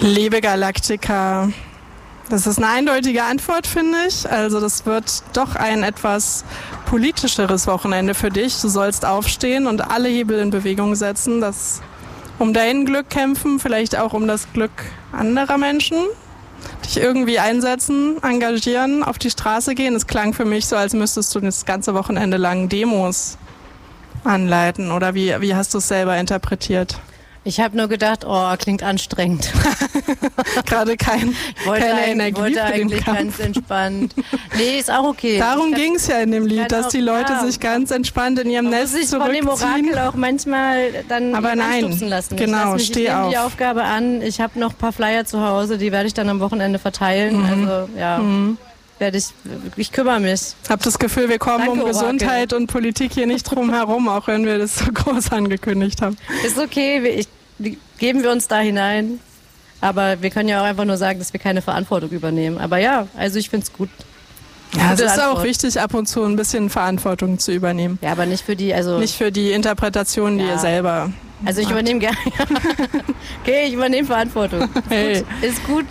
Liebe Galaktika, das ist eine eindeutige Antwort, finde ich. Also das wird doch ein etwas politischeres Wochenende für dich. Du sollst aufstehen und alle Hebel in Bewegung setzen, das um dein Glück kämpfen, vielleicht auch um das Glück anderer Menschen. Dich irgendwie einsetzen, engagieren, auf die Straße gehen. Es klang für mich so, als müsstest du das ganze Wochenende lang Demos anleiten. Oder wie hast du es selber interpretiert? Ich habe nur gedacht, klingt anstrengend. Gerade keine Energie. Ich wollte eigentlich ganz entspannt. Nee, ist auch okay. Darum ging es ja in dem Lied, dass die Leute sich ganz entspannt in ihrem Nest zurückziehen. Von dem Orakel auch manchmal dann anstupsen lassen. Genau, steh auf. Ich nehme die Aufgabe an. Ich habe noch ein paar Flyer zu Hause, die werde ich dann am Wochenende verteilen. Also ja. Ich kümmere mich. Ich habe das Gefühl, wir kommen um Gesundheit und Politik hier nicht drum herum, auch wenn wir das so groß angekündigt haben. Ist okay, geben wir uns da hinein. Aber wir können ja auch einfach nur sagen, dass wir keine Verantwortung übernehmen. Aber ja, also ich finde es gut. Ja, es ist auch wichtig, ab und zu ein bisschen Verantwortung zu übernehmen. Ja, aber nicht für die, nicht für die Interpretation, die ihr selber. Also ich übernehme gerne. Okay, ich übernehme Verantwortung. Hey. Ist gut.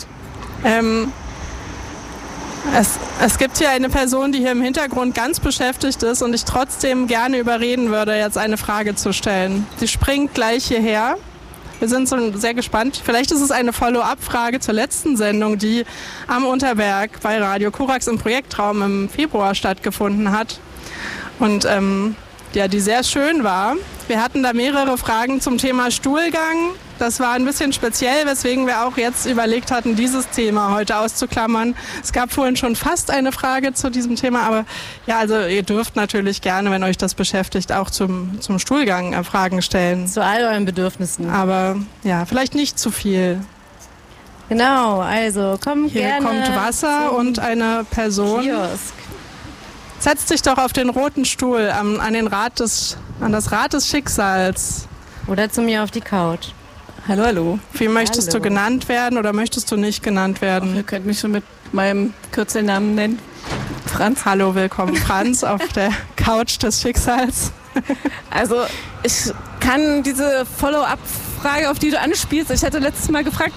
Es gibt hier eine Person, die hier im Hintergrund ganz beschäftigt ist und ich trotzdem gerne überreden würde, jetzt eine Frage zu stellen. Sie springt gleich hierher. Wir sind so sehr gespannt. Vielleicht ist es eine Follow-up-Frage zur letzten Sendung, die am Unterberg bei Radio Korax im Projektraum im Februar stattgefunden hat. Und die sehr schön war. Wir hatten da mehrere Fragen zum Thema Stuhlgang. Das war ein bisschen speziell, weswegen wir auch jetzt überlegt hatten, dieses Thema heute auszuklammern. Es gab vorhin schon fast eine Frage zu diesem Thema, aber ja, also ihr dürft natürlich gerne, wenn euch das beschäftigt, auch zum Stuhlgang Fragen stellen. Zu all euren Bedürfnissen. Aber ja, vielleicht nicht zu viel. Genau, also Hier gerne. Hier kommt Wasser und eine Person. Kiosk. Setz dich doch auf den roten Stuhl an das Rad des Schicksals. Oder zu mir auf die Couch. Hallo, hallo. Wie möchtest du genannt werden oder möchtest du nicht genannt werden? Ihr könnt mich schon mit meinem Kürzelnamen nennen. Franz. Hallo, willkommen Franz auf der Couch des Schicksals. Also ich kann diese Follow-up-Frage, auf die du anspielst, ich hatte letztes Mal gefragt,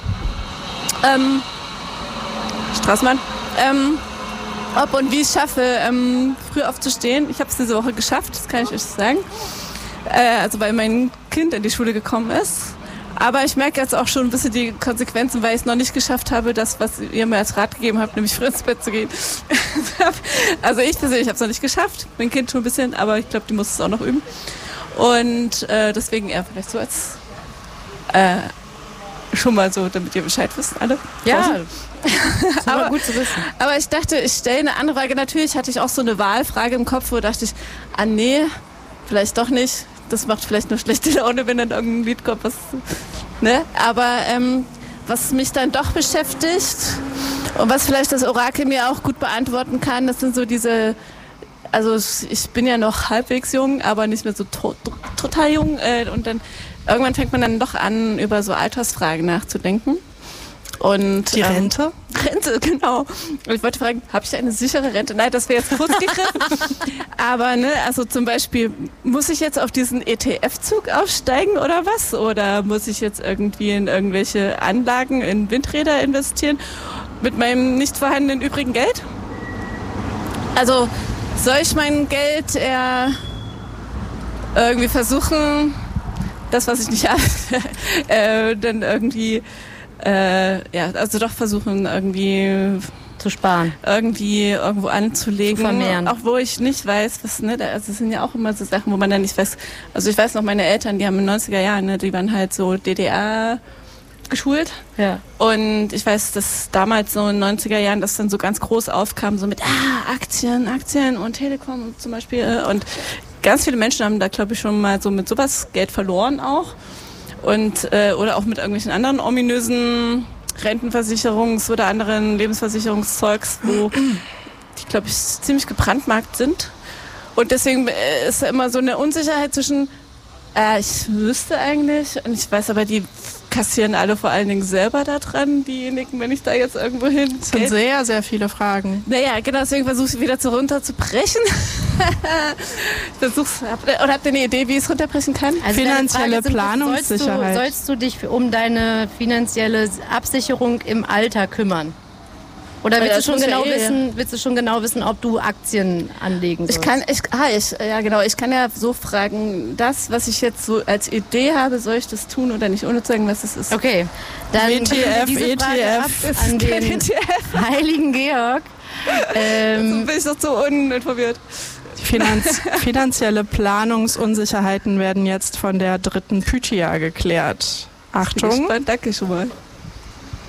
Straßmann, ob und wie ich schaffe, früh aufzustehen. Ich habe es diese Woche geschafft, das kann ich euch sagen. Also weil mein Kind in die Schule gekommen ist. Aber ich merke jetzt auch schon ein bisschen die Konsequenzen, weil ich es noch nicht geschafft habe, das, was ihr mir als Rat gegeben habt, nämlich früh ins Bett zu gehen. Also ich persönlich habe es noch nicht geschafft, mein Kind schon ein bisschen, aber ich glaube, die muss es auch noch üben. Und deswegen eher vielleicht so als schon mal so, damit ihr Bescheid wisst, alle. Ja, aber gut zu wissen. Aber ich dachte, ich stelle eine andere Frage. Natürlich hatte ich auch so eine Wahlfrage im Kopf, wo dachte ich, nee, vielleicht doch nicht. Das macht vielleicht nur schlechte Laune, wenn dann irgendein Lied kommt, aber was mich dann doch beschäftigt und was vielleicht das Orakel mir auch gut beantworten kann, das sind so diese, also ich bin ja noch halbwegs jung, aber nicht mehr so total jung und dann irgendwann fängt man dann doch an, über so Altersfragen nachzudenken. Und die Rente? Rente, genau. Und ich wollte fragen, habe ich eine sichere Rente? Nein, das wäre jetzt kurz gegriffen. Aber also zum Beispiel, muss ich jetzt auf diesen ETF-Zug aufsteigen oder was? Oder muss ich jetzt irgendwie in irgendwelche Anlagen, in Windräder investieren mit meinem nicht vorhandenen übrigen Geld? Also soll ich mein Geld eher irgendwie versuchen, das, was ich nicht habe, dann irgendwie also doch versuchen irgendwie zu sparen, irgendwie irgendwo anzulegen, zu vermehren. Auch wo ich nicht weiß, was, also es sind ja auch immer so Sachen, wo man dann nicht weiß, also ich weiß noch, meine Eltern, die haben in den 90er Jahren, die waren halt so DDR geschult. Ja. Und ich weiß, dass damals so in den 90er Jahren das dann so ganz groß aufkam, so mit Aktien und Telekom zum Beispiel. Und ganz viele Menschen haben da, glaube ich, schon mal so mit sowas Geld verloren auch. Und oder auch mit irgendwelchen anderen ominösen Rentenversicherungs- oder anderen Lebensversicherungszeugs, wo die, glaube ich, ziemlich gebrandmarkt sind. Und deswegen ist da immer so eine Unsicherheit zwischen, Ich wüsste eigentlich, und ich weiß aber, die kassieren alle vor allen Dingen selber da dran, diejenigen, wenn ich da jetzt irgendwo hin. Das sind sehr, sehr viele Fragen. Naja, genau, deswegen versuche ich wieder runterzubrechen. Oder habt ihr eine Idee, wie ich es runterbrechen kann? Also finanzielle Planungssicherheit. Sollst du dich um deine finanzielle Absicherung im Alter kümmern? Oder willst du schon genau wissen, ob du Aktien anlegen sollst? Ich kann ja so fragen, das, was ich jetzt so als Idee habe, soll ich das tun oder nicht, ohne zu sagen, was es ist. Okay, dann ETF, an den heiligen Georg. Bin ich doch so uninformiert. Finanzielle Planungsunsicherheiten werden jetzt von der dritten Pythia geklärt. Achtung. Danke schon mal.